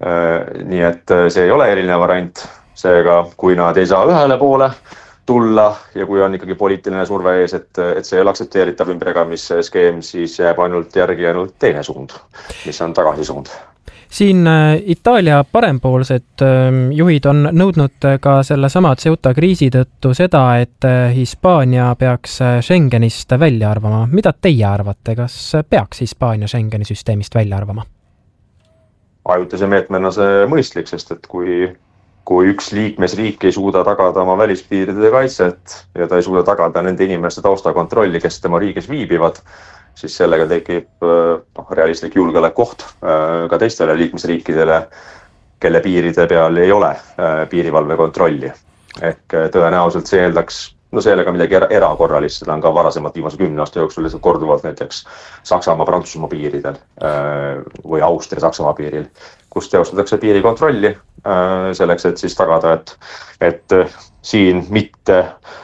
Nii et see ei ole eriline variant, seega kui nad ei saa ühele poole tulla ja kui on ikkagi poliitiline surve ees, et see ei ole aktsepteeritav ümberjagamisskeem, siis jääb ainult järgi ainult teine suund, mis on tagasisuund. Siin Itaalia parempoolsed juhid on nõudnud ka selle sama Ceuta kriisi tõttu seda, et Hispaania peaks Schengenist välja arvama. Mida teie arvate, kas peaks Hispaania Schengeni süsteemist välja arvama? Ajutise meetmena see mõistlik, sest et kui üks liikmesriik ei suuda tagada oma välispiiride kaitset ja ta ei suuda tagada nende inimeste taustakontrolli, kes tema riigis viibivad, siis sellega tekib realistlik julgeolekuoht ka teistele liikmesriikidele, kelle piiride peal ei ole piirivalvekontrolli. Ehk tõenäoliselt see eeldaks sellega midagi erakorralist, seda on ka varasemalt viimase 10 aasta jooksul lihtsalt korduvalt näiteks Saksamaa-Prantsusmaa piiridel või Austria-Saksamaa piiril, kus teostatakse piirikontrolli selleks, et siis tagada, et siin mitte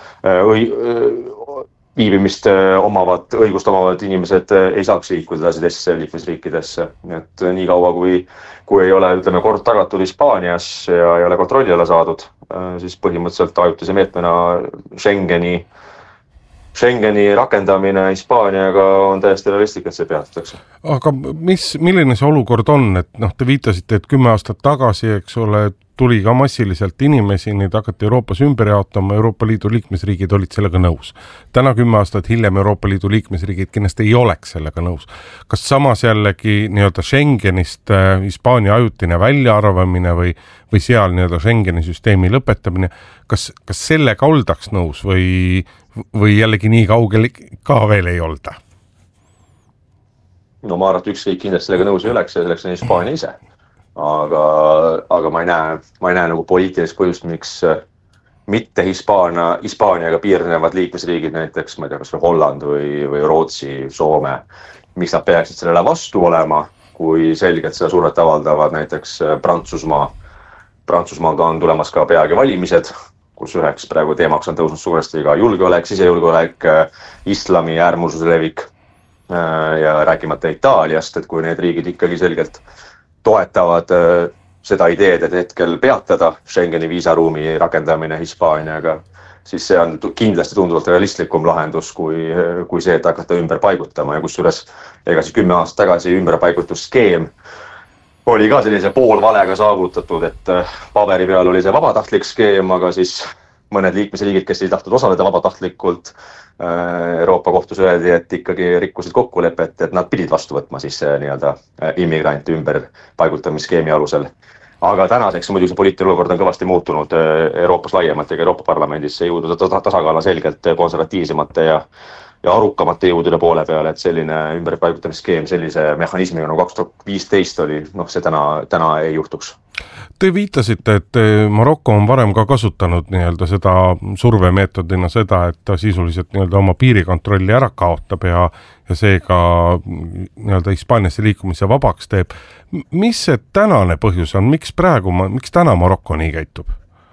viibimist õigust omavad inimesed ei saaks liikuda edasi teistesse liikmesriikidesse. Et nii kaua, kui ei ole kord tagatud Hispaanias ja ei ole kontrolli alla saadud, siis põhimõtteliselt ajutise meetmena Schengeni rakendamine Hispaaniaga on täiesti realistlik, et see peatatakse. Aga milline see olukord on? Et te viitasite, et 10 aastat tagasi, eks ole, tuli ka massiliselt inimesi, neid hakati Euroopas ümber jaotama, Euroopa Liidu liikmesriigid olid sellega nõus. Täna 10 aastat hiljem Euroopa Liidu liikmesriigid kindlasti ei oleks sellega nõus. Kas samas jällegi Schengenist Hispaania ajutine väljaarvamine või seal Schengeni süsteemi lõpetamine, kas sellega oldaks nõus või jällegi nii kaugel ka veel ei olda? No ma arvan, et üks riik kindlasti sellega nõus ei oleks ja selleks on Hispaania ise. Aga ma ei näe nagu poliitilist põhjust, miks mitte Hispaaniaga piirnevad liikmesriigid, näiteks ma ei tea, kas või Holland või Rootsi, Soome, miks nad peaksid sellele vastu olema, kui selgelt seda survet avaldavad näiteks Prantsusmaa. Prantsusmaaga on tulemas ka peagi valimised, kus üheks praegu teemaks on tõusnud suuresti ka julgeolek, sisejulgeolek, islami äärmususe levik ja rääkimata Itaaliast, et kui need riigid ikkagi selgelt toetavad seda ideed, et hetkel peatada Schengeni viisaruumi rakendamine Hispaaniaga, siis see on kindlasti tunduvalt realistlikum lahendus kui see, et hakata ümber paigutama. Ja kusjuures ega siis 10 aastat tagasi ümberpaigutusskeem oli ka sellise poolvalega saavutatud, et paberi peal oli see vabatahtlik skeem, aga siis mõned liikmesriigid, kes ei tahtnud osaleda vabatahtlikult, Euroopa kohtus öeldi, et ikkagi rikkusid kokkulepet, et nad pidid vastu võtma siis nii-öelda immigrante ümber paigutamiskeemi alusel. Aga tänaseks muidugi see poliitiline olukord on kõvasti muutunud Euroopas laiemalt ja Euroopa Parlamendis see jõudu tasakaala selgelt konservatiivsemate ja arukamate jõudude poole peale, et selline ümberpaigutamisskeem sellise mehhanismiga nagu 2015 oli, see täna ei juhtuks. Te viitasite, et Maroko on varem ka kasutanud seda survemeetodina seda, et ta sisuliselt oma piirikontrolli ära kaotab ja seega Hispaaniasse liikumise vabaks teeb. Mis see tänane põhjus on? Miks täna Maroko nii käitub?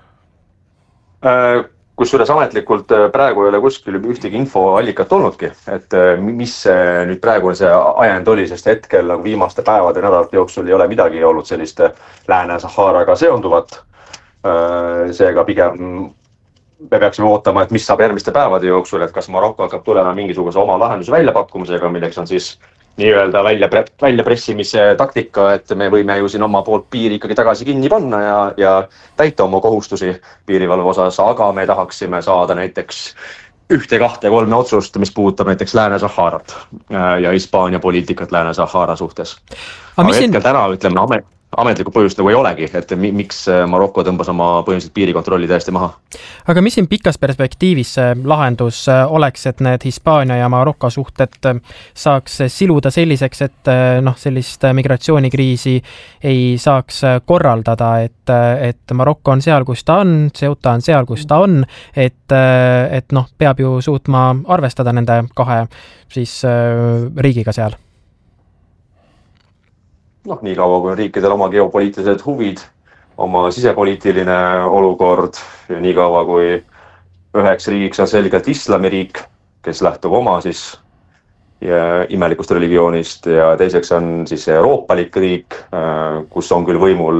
Kusjuures ametlikult praegu ei ole kuskil ühtegi infoallikat olnudki, et mis nüüd praegu see ajend oli, sest hetkel viimaste päevade ja nädalate jooksul ei ole midagi olnud sellist Lääne-Saharaga seonduvat. Seega pigem me peaksime ootama, et mis saab järgmiste päevade jooksul, et kas Maroko hakkab tulema mingisuguse oma lahenduse väljapakkumisega, milleks on siis nii-öelda väljapressimise taktika, et me võime ju siin oma poolt piiri ikkagi tagasi kinni panna ja täita oma kohustusi piirivalve osas, aga me tahaksime saada näiteks 1, 2, 3 otsust, mis puudutab näiteks Lääne-Saharat ja Hispaania poliitikat Lääne-Sahara suhtes. Aga hetkel täna ütleme ametlikku põhjust nagu ei olegi, et miks Maroko tõmbas oma põhimõtteliselt piirikontrolli täiesti maha. Aga mis siin pikas perspektiivis lahendus oleks, et need Hispaania ja Maroko suhted saaks siluda selliseks, et sellist migratsioonikriisi ei saaks korraldada, et Maroko on seal, kus ta on, Ceuta on seal, kus ta on, et peab ju suutma arvestada nende kahe siis riigiga seal? Nii kaua, kui on riikidel oma geopoliitilised huvid, oma sisepoliitiline olukord ja nii kaua, kui üheks riigiks on selgelt islamiriik, kes lähtub oma siis imelikust religioonist ja teiseks on siis euroopalik riik, kus on küll võimul